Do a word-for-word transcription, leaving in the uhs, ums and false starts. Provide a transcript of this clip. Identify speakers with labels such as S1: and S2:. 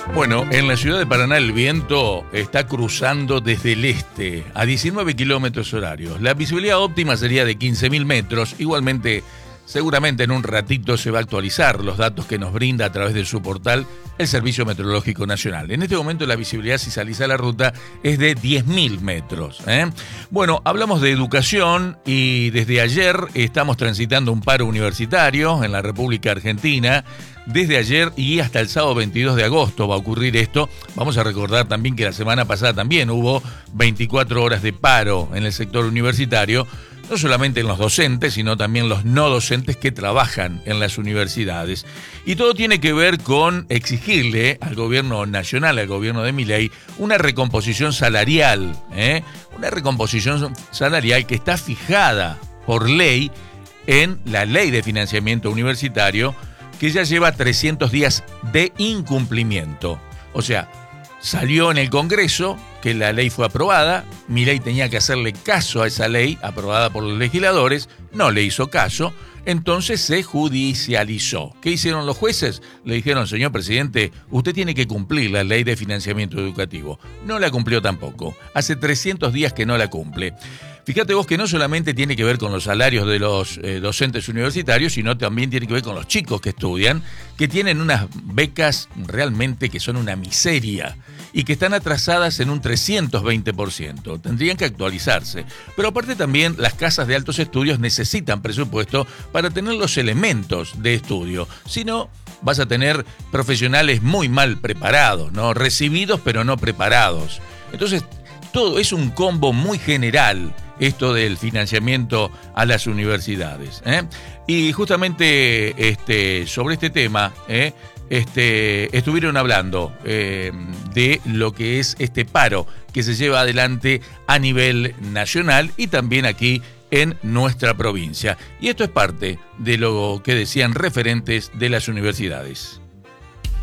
S1: Bueno, en la ciudad de Paraná el viento está cruzando desde el este a diecinueve kilómetros horarios. La visibilidad óptima sería de quince mil metros. Igualmente, seguramente en un ratito se va a actualizar los datos que nos brinda a través de su portal el Servicio Meteorológico Nacional. En este momento la visibilidad, si salís a la ruta, es de diez mil metros. ¿eh? Bueno, hablamos de educación y desde ayer estamos transitando un paro universitario en la República Argentina. Desde ayer y hasta el sábado veintidós de agosto va a ocurrir esto. Vamos a recordar también que la semana pasada también hubo veinticuatro horas de paro en el sector universitario, no solamente en los docentes, sino también los no docentes que trabajan en las universidades. Y todo tiene que ver con exigirle al gobierno nacional, al gobierno de Milei, una recomposición salarial, ¿eh? Una recomposición salarial que está fijada por ley en la Ley de Financiamiento Universitario, que ya lleva trescientos días de incumplimiento. O sea, salió en el Congreso que la ley fue aprobada, Milei tenía que hacerle caso a esa ley aprobada por los legisladores, no le hizo caso, entonces se judicializó. ¿Qué hicieron los jueces? Le dijeron, señor presidente, usted tiene que cumplir la ley de financiamiento educativo. No la cumplió tampoco. Hace trescientos días que no la cumple. Fíjate vos que no solamente tiene que ver con los salarios de los eh, docentes universitarios, sino también tiene que ver con los chicos que estudian, que tienen unas becas realmente que son una miseria y que están atrasadas en un trescientos veinte por ciento. Tendrían que actualizarse. Pero aparte también las casas de altos estudios necesitan presupuesto para tener los elementos de estudio. Si no, vas a tener profesionales muy mal preparados, ¿no? Recibidos pero no preparados. Entonces, todo es un combo muy general, esto del financiamiento a las universidades. ¿eh? Y justamente este, sobre este tema, ¿eh? este, estuvieron hablando eh, de lo que es este paro que se lleva adelante a nivel nacional y también aquí en nuestra provincia. Y esto es parte de lo que decían referentes de las universidades.